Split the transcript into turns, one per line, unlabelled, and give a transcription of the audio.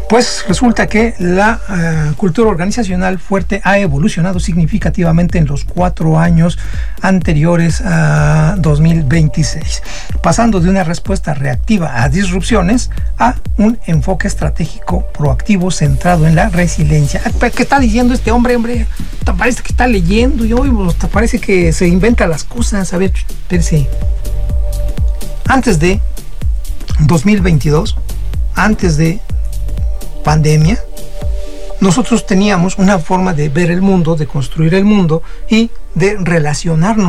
Pues resulta que la cultura organizacional fuerte ha evolucionado significativamente en los 4 años anteriores a 2026, pasando de una respuesta reactiva a disrupciones a un enfoque estratégico proactivo centrado en la resiliencia. ¿Qué está diciendo este hombre? Te parece que está leyendo y hoy te parece que se inventa las cosas. A ver, espérese. Antes de 2022, antes de pandemia, nosotros teníamos una forma de ver el mundo, de construir el mundo y de relacionarnos